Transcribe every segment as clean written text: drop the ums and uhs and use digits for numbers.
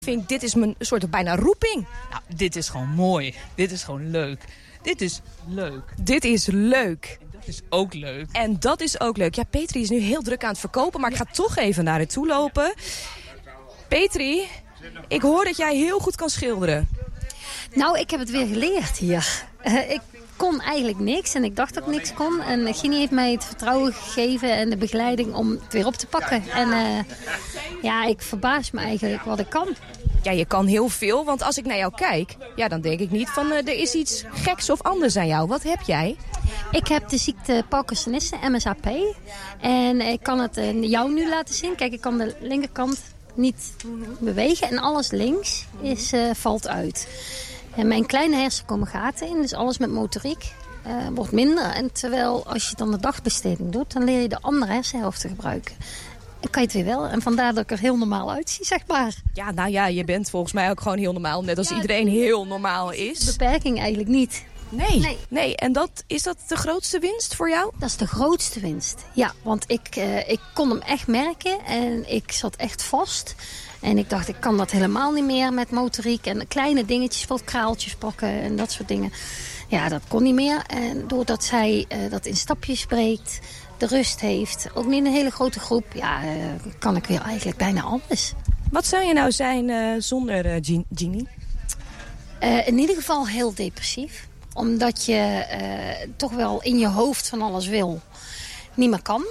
vind, dit is mijn soort bijna roeping. Nou, dit is gewoon mooi. Dit is gewoon leuk. Dit is leuk. Dit is leuk. En dat is ook leuk. En dat is ook leuk. Ja, Petri is nu heel druk aan het verkopen, maar ik ga toch even naar haar toe lopen. Petri, ik hoor dat jij heel goed kan schilderen. Nou, ik heb het weer geleerd hier. Ik kon eigenlijk niks en ik dacht dat ik niks kon. En Ginny heeft mij het vertrouwen gegeven en de begeleiding om het weer op te pakken. En ja, ik verbaas me eigenlijk wat ik kan. Ja, je kan heel veel, want als ik naar jou kijk, ja, dan denk ik niet van er is iets geks of anders aan jou. Wat heb jij? Ik heb de ziekte Parkinsonisme, MSAP. En ik kan het jou nu laten zien. Kijk, ik kan de linkerkant niet bewegen en alles links valt uit. En mijn kleine hersen komen gaten in, dus alles met motoriek wordt minder. En terwijl als je dan de dagbesteding doet, dan leer je de andere hersenhelft te gebruiken. En kan je het weer wel. En vandaar dat ik er heel normaal uitzie, zeg maar. Ja, nou ja, je bent volgens mij ook gewoon heel normaal. Net als iedereen heel normaal is. Beperking eigenlijk niet. Nee. En is dat de grootste winst voor jou? Dat is de grootste winst. Ja, want ik kon hem echt merken en ik zat echt vast. En ik dacht, ik kan dat helemaal niet meer met motoriek. En kleine dingetjes, wat kraaltjes pakken en dat soort dingen. Ja, dat kon niet meer. En doordat zij dat in stapjes spreekt, de rust heeft, ook niet in een hele grote groep, ja, kan ik weer eigenlijk bijna alles. Wat zou je nou zijn zonder Ginny? In ieder geval heel depressief. Omdat je toch wel in je hoofd van alles wil. Niet meer kan.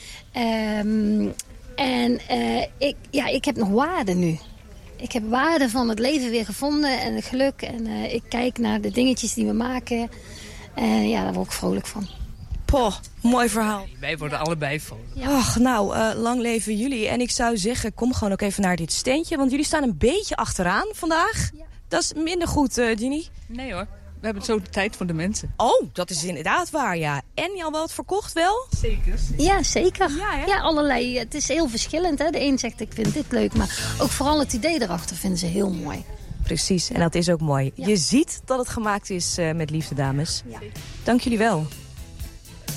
Ik heb nog waarde nu. Ik heb waarde van het leven weer gevonden en het geluk. En ik kijk naar de dingetjes die we maken. Ja, daar word ik vrolijk van. Poh, mooi verhaal. Wij worden allebei van. Ja. Ach, nou, lang leven jullie. En ik zou zeggen, kom gewoon ook even naar dit steentje. Want jullie staan een beetje achteraan vandaag. Ja. Dat is minder goed, Ginny. Nee hoor. We hebben zo de tijd voor de mensen. Oh, dat is inderdaad waar, ja. En je al wel wat verkocht wel? Zeker. Ja, zeker. Ja, allerlei. Het is heel verschillend. Hè? De een zegt, ik vind dit leuk. Maar ook vooral het idee erachter vinden ze heel mooi. Precies, en dat is ook mooi. Ja. Je ziet dat het gemaakt is met liefde, dames. Ja. Dank jullie wel.